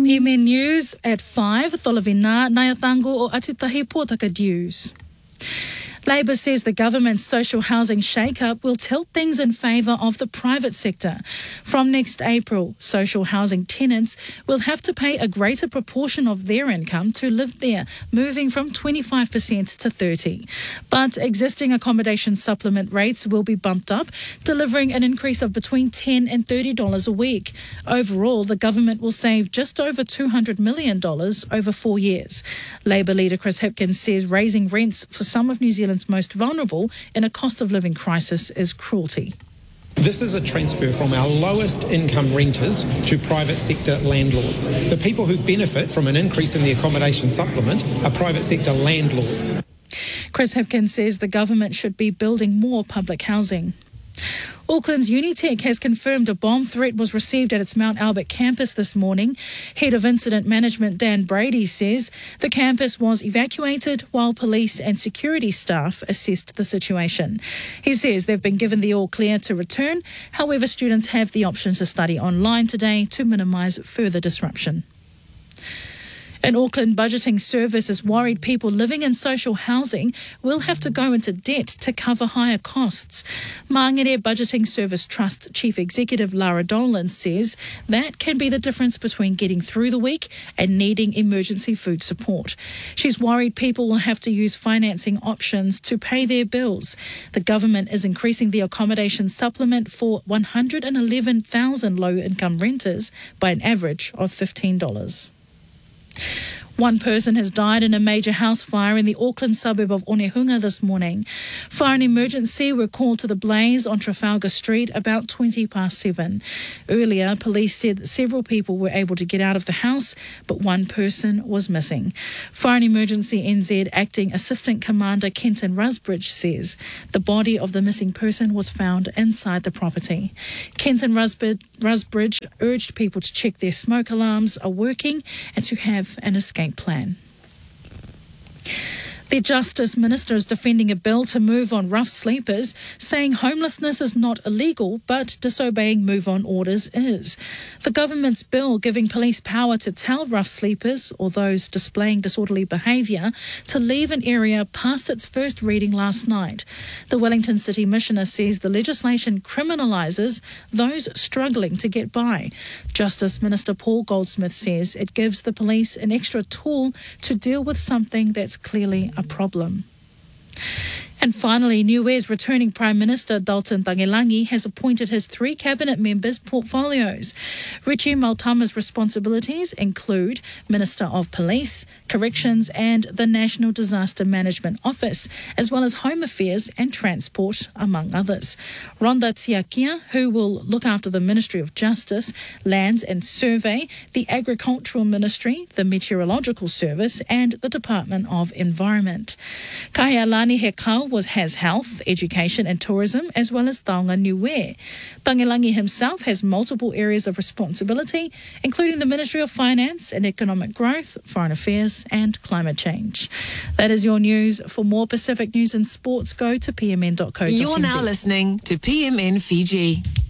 PMN News at 5, Tholavina, Naiatango o Atutahi Pōtaka News. Labour says the government's social housing shake-up will tilt things in favour of the private sector. From next April, social housing tenants will have to pay a greater proportion of their income to live there, moving from 25% to 30%. But existing accommodation supplement rates will be bumped up, delivering an increase of between $10 and $30 a week. Overall, the government will save just over $200 million over 4 years. Labour leader Chris Hipkins says raising rents for some of New Zealand's most vulnerable in a cost of living crisis is cruelty. This is a transfer from our lowest income renters to private sector landlords. The people who benefit from an increase in the accommodation supplement are private sector landlords. Chris Hipkins says the government should be building more public housing. Auckland's Unitec has confirmed a bomb threat was received at its Mount Albert campus this morning. Head of Incident Management Dan Brady says the campus was evacuated while police and security staff assessed the situation. He says they've been given the all clear to return. However, students have the option to study online today to minimise further disruption. An Auckland budgeting service is worried people living in social housing will have to go into debt to cover higher costs. Mangere Budgeting Service Trust Chief Executive Lara Dolan says that can be the difference between getting through the week and needing emergency food support. She's worried people will have to use financing options to pay their bills. The government is increasing the accommodation supplement for 111,000 low-income renters by an average of $15. One person has died in a major house fire in the Auckland suburb of Onehunga this morning. Fire and emergency were called to the blaze on Trafalgar Street about 7:20. Earlier, police said that several people were able to get out of the house, but one person was missing. Fire and Emergency NZ Acting Assistant Commander Kenton Rusbridge says the body of the missing person was found inside the property. Kenton Rusbridge urged people to check their smoke alarms are working and to have an escape plan. The Justice Minister is defending a bill to move on rough sleepers, saying homelessness is not illegal, but disobeying move-on orders is. The government's bill giving police power to tell rough sleepers or those displaying disorderly behaviour to leave an area passed its first reading last night. The Wellington City Missioner says the legislation criminalises those struggling to get by. Justice Minister Paul Goldsmith says it gives the police an extra tool to deal with something that's clearly a problem. And finally, Niue's returning Prime Minister Dalton Tagelangi has appointed his 3 cabinet members' portfolios. Richie Mautama's responsibilities include Minister of Police, Corrections and the National Disaster Management Office, as well as Home Affairs and Transport, among others. Rhonda Tiakia, who will look after the Ministry of Justice, Lands and Survey, the Agricultural Ministry, the Meteorological Service and the Department of Environment. Kahealani Hekau has health, education and tourism, as well as Taonga Niue. Tagelangi himself has multiple areas of responsibility, including the Ministry of Finance and Economic Growth, Foreign Affairs and Climate Change. That is your news. For more Pacific news and sports, go to pmn.co.nz. You're now listening to PMN Fiji.